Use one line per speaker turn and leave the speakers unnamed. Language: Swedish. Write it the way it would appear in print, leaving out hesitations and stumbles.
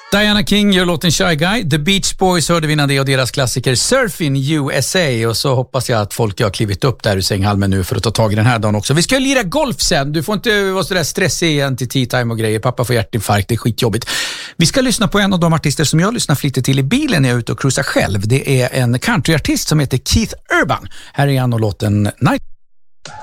Diana King gör låten Shy Guy. The Beach Boys hörde vi innan det och deras klassiker Surfing USA. Och så hoppas jag att folk har klivit upp där ur sänghalmen nu för att ta tag i den här dagen också. Vi ska lira golf sen. Du får inte vara så där stressig igen till tea time och grejer. Pappa får hjärtinfarkt, det är skitjobbigt. Vi ska lyssna på en av de artister som jag lyssnar flitigt till i bilen när jag är ute och cruisar själv. Det är en countryartist som heter Keith Urban. Här är han och låten Night.